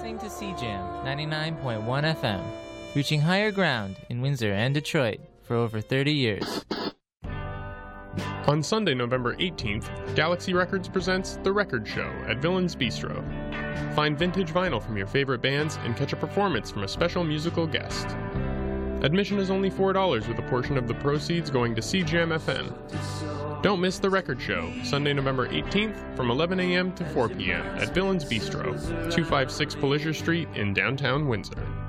listening to CJAM 99.1 FM, reaching higher ground in Windsor and Detroit for over 30 years. On Sunday, November 18th, Galaxy Records presents The Record Show at Villains Bistro. Find vintage vinyl from your favorite bands and catch a performance from a special musical guest. Admission is only $4 with a portion of the proceeds going to CJAM FM. Don't miss The Record Show, Sunday, November 18th from 11 a.m. to 4 p.m. at Villains Bistro, 256 Palliser Street in downtown Windsor.